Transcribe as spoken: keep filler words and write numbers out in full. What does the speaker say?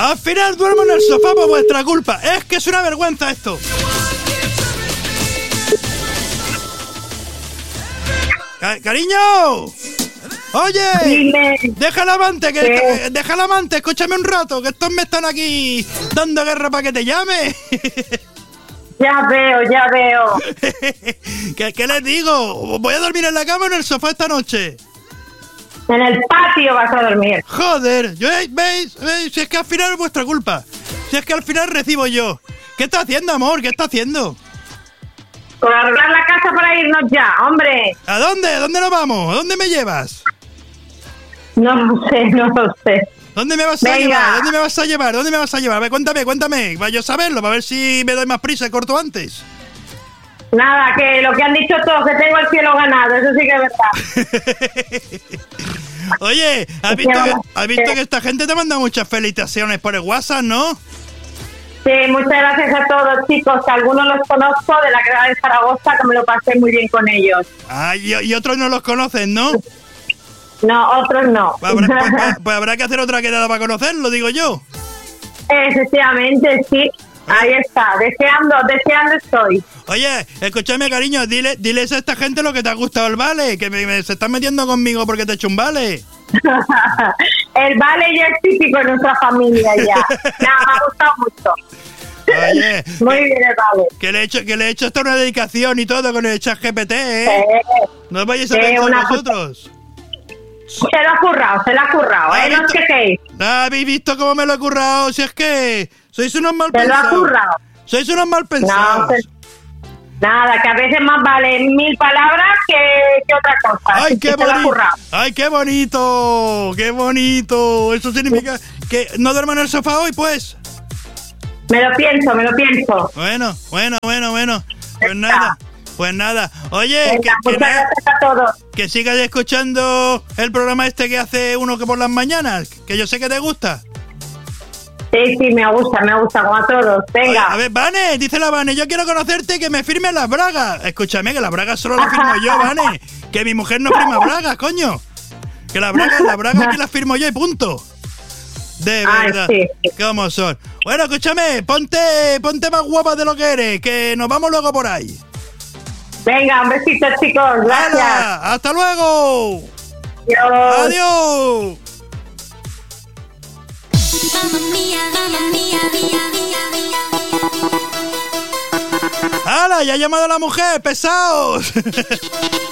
Al final duermo en el sofá por vuestra culpa. Es que es una vergüenza esto. Ca- cariño. Oye, Dime. deja el amante, que ¿Qué? deja el amante, escúchame un rato, que estos me están aquí dando guerra para que te llame. Ya veo, ya veo. ¿Qué, ¿Qué les digo? ¿Voy a dormir en la cama o en el sofá esta noche? En el patio vas a dormir. Joder, yo, eh, ¿veis? ¿Veis? Si es que al final es vuestra culpa. Si es que al final recibo yo. ¿Qué está haciendo, amor? ¿Qué está haciendo? Por arreglar la casa para irnos ya, hombre. ¿A dónde? ¿A dónde nos vamos? ¿A dónde me llevas? No lo sé, no lo sé. ¿Dónde me vas a Venga. llevar? ¿Dónde me vas a llevar? ¿Dónde me vas a llevar? A ver, cuéntame, cuéntame. Para yo saberlo, para ver si me doy más prisa y corto antes. Nada, que lo que han dicho todos, que tengo el cielo ganado, eso sí que es verdad. Oye, ¿has Es visto, que que, ahora- ¿has visto que esta gente te manda muchas felicitaciones por el WhatsApp, no? Sí, muchas gracias a todos, chicos, que algunos los conozco de la quedada de Zaragoza, que me lo pasé muy bien con ellos. Ah, y, y otros no los conocen, ¿no? No, otros no. Pues habrá, pues- pues- pues habrá que hacer otra quedada para conocerlo, digo yo. Efectivamente, sí. Ahí está, deseando, deseando estoy. Oye, escúchame, cariño, dile, diles a esta gente lo que te ha gustado el vale, que me, me- se están metiendo conmigo porque te he hecho un vale. El vale ya es típico en nuestra familia ya. Nada, me ha gustado mucho. Oye, Muy bien, el vale. que le he hecho, que le he hecho hasta una dedicación y todo con el chat G P T, ¿eh? Eh, No os vayáis a Sí, pensar una- vosotros. se lo ha currado, se lo ha currado, ¿eh? No os quejéis. ¿Ah, ¿Habéis visto cómo me lo he currado? Si es que sois unos mal Se lo ha pensados. currado. Sois unos mal No, pensados. se- nada, que a veces más vale mil palabras que, que otra cosa. ¡Ay, Así qué que se lo ha bonito! currado. ¡Ay, qué bonito! ¡Qué bonito! Eso significa que no duermo en el sofá hoy, pues. Me lo pienso, me lo pienso. Bueno, bueno, bueno, bueno. Pues nada, pues nada. Oye, que, Venga, que, muchas nada, gracias a todos. que sigas escuchando el programa este que hace uno que por las mañanas, que yo sé que te gusta. Sí, sí, me gusta, me gusta, como a todos. Venga. Oye, a ver, Vane, dice la Vane, yo quiero conocerte y que me firmes las bragas. Escúchame, que las bragas solo las firmo yo, Vane. Que mi mujer no firma bragas, coño. Que las bragas, las bragas aquí las firmo yo y punto. De Ay, verdad. sí. ¿Cómo son? Bueno, escúchame, ponte, ponte más guapa de lo que eres, que nos vamos luego por ahí. Venga, un besito, chicos. Gracias. ¡Hala! ¡Hasta luego! Adiós. ¡Adiós! Mamma mía, mamma mía, mía, mía, mía. ¡Hala! ¡Ya ha llamado a la mujer! ¡Pesaos!